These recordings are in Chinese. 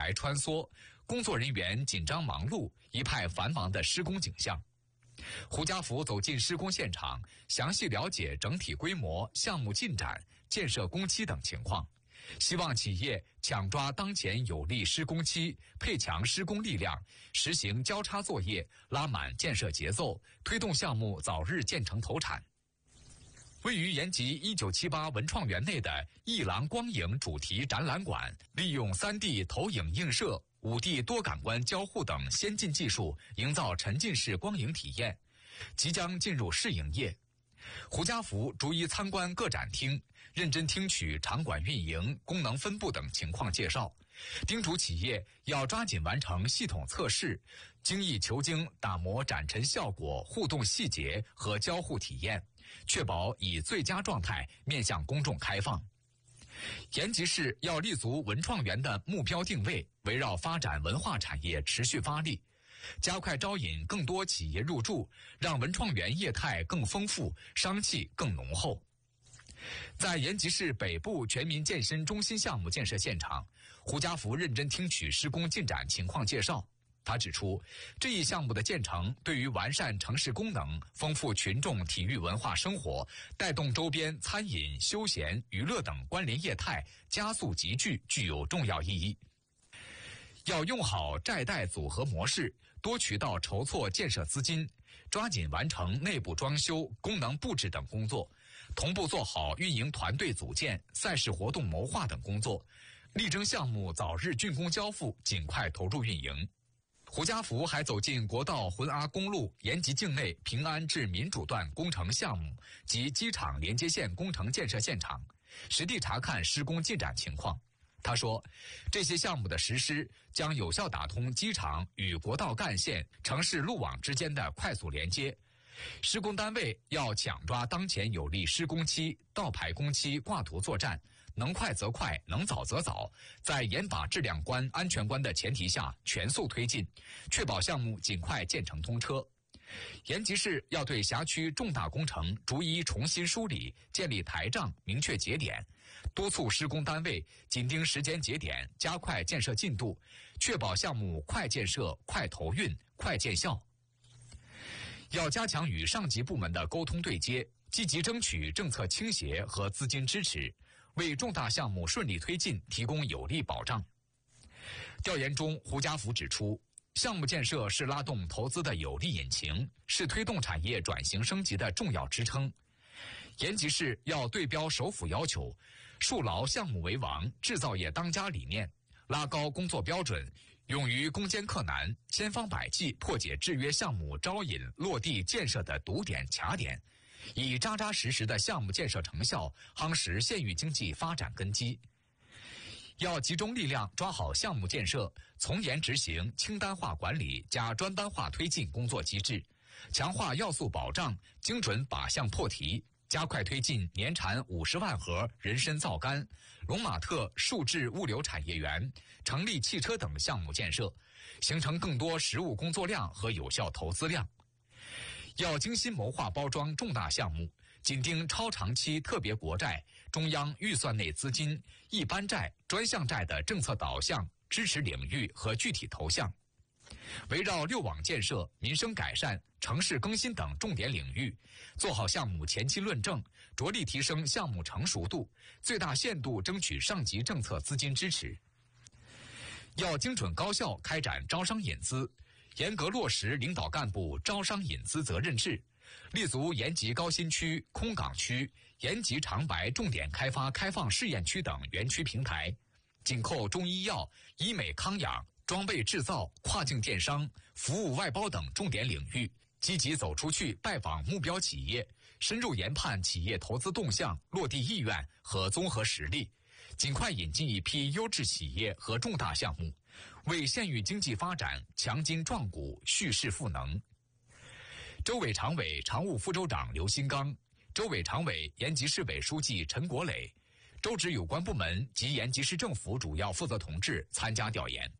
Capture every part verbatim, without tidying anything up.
来穿梭，工作人员紧张忙碌，一派繁忙的施工景象。胡家福走进施工现场，详细了解整体规模、项目进展、建设工期等情况，希望企业抢抓当前有利施工期，配强施工力量，实行交叉作业，拉满建设节奏，推动项目早日建成投产。位于延吉一九七八文创园内的一廊光影主题展览馆，利用 三 D 投影映射、五 D 多感官交互等先进技术，营造沉浸式光影体验，即将进入试营业。胡家福逐一参观各展厅，认真听取场馆运营、功能分布等情况介绍，叮嘱企业要抓紧完成系统测试，精益求精打磨展陈效果、互动细节和交互体验，确保以最佳状态面向公众开放。延吉市要立足文创园的目标定位，围绕发展文化产业持续发力，加快招引更多企业入驻，让文创园业态更丰富，商气更浓厚。在延吉市北部全民健身中心项目建设现场，胡家福认真听取施工进展情况介绍。他指出，这一项目的建成对于完善城市功能、丰富群众体育文化生活、带动周边餐饮、休闲、娱乐等关联业态加速集聚具有重要意义。要用好债贷组合模式，多渠道筹措建设资金，抓紧完成内部装修、功能布置等工作，同步做好运营团队组建、赛事活动谋划等工作，力争项目早日竣工交付，尽快投入运营。胡家福还走进国道浑阿公路延吉境内平安至民主段工程项目及机场连接线工程建设现场，实地查看施工进展情况。他说，这些项目的实施将有效打通机场与国道干线、城市路网之间的快速连接。施工单位要抢抓当前有利施工期，倒排工期挂图作战，能快则快，能早则早，在严把质量关、安全关的前提下全速推进，确保项目尽快建成通车。延吉市要对辖区重大工程逐一重新梳理，建立台账，明确节点，督促施工单位紧盯时间节点，加快建设进度，确保项目快建设、快投运、快见效。要加强与上级部门的沟通对接，积极争取政策倾斜和资金支持，为重大项目顺利推进提供有力保障。调研中，胡家福指出，项目建设是拉动投资的有力引擎，是推动产业转型升级的重要支撑。延吉市要对标首府要求，树牢项目为王、制造业当家理念，拉高工作标准，勇于攻坚克难，千方百计破解制约项目招引落地建设的堵点卡点，以扎扎实实的项目建设成效夯实县域经济发展根基。要集中力量抓好项目建设，从严执行清单化管理加专单化推进工作机制，强化要素保障，精准靶向破题，加快推进年产五十万盒人参皂苷、龙马特数质物流产业园、成立汽车等项目建设，形成更多实务工作量和有效投资量。要精心谋划包装重大项目，紧盯超长期特别国债、中央预算内资金、一般债、专项债的政策导向、支持领域和具体投向，围绕六网建设、民生改善、城市更新等重点领域，做好项目前期论证，着力提升项目成熟度，最大限度争取上级政策资金支持。要精准高效开展招商引资，严格落实领导干部招商引资责任制，立足延吉高新区、空港区、延吉长白重点开发开放试验区等园区平台，紧扣中医药、医美康养、装备制造、跨境电商、服务外包等重点领域，积极走出去拜访目标企业，深入研判企业投资动向、落地意愿和综合实力，尽快引进一批优质企业和重大项目，为县域经济发展强筋壮骨、蓄势赋能。州委常委、常务副州长刘新刚，州委常委、延吉市委书记陈国磊，州直有关部门及延吉市政府主要负责同志参加调研。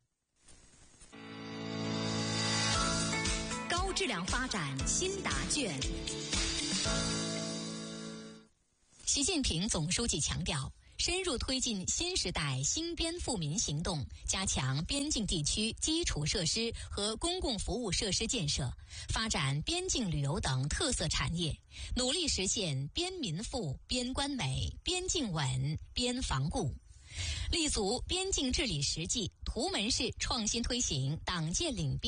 高质量发展新答卷。习近平总书记强调， 深入推进新时代兴边富民行动，加强边境地区基础设施和公共服务设施建设，发展边境旅游等特色产业，努力实现边民富、边关美、边境稳、边防固。立足边境治理实际，图门式创新推行党建领边